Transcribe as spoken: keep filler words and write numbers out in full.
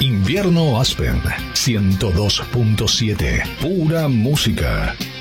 Invierno Aspen ciento dos punto siete. Pura música.